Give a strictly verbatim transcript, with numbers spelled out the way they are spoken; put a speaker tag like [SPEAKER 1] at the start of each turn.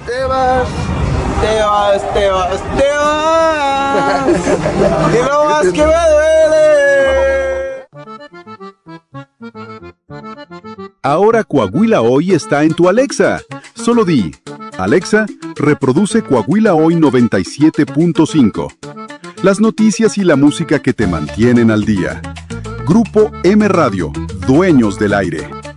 [SPEAKER 1] Te vas, te vas, te vas, te vas. Y no más que me duele.
[SPEAKER 2] Ahora Coahuila Hoy está en tu Alexa. Solo di, Alexa, reproduce Coahuila Hoy noventa y siete punto cinco. Las noticias y la música que te mantienen al día. Grupo M Radio, dueños del aire.